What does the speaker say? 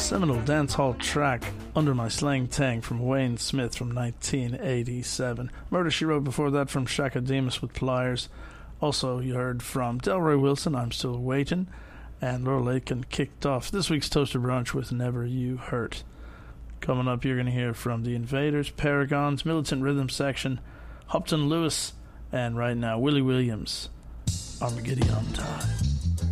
seminal dancehall track, Under My Slang Tang, from Wayne Smith from 1987. Murder, She Wrote before that from Shaka Demus with Pliers. Also, you heard from Delroy Wilson, I'm Still Waiting, and Laurel Aitken kicked off this week's Toaster Brunch with Never You Hurt. Coming up, you're going to hear from The Invaders, Paragons, Militant Rhythm Section, Hopton Lewis, and right now, Willie Williams, Armageddon Time.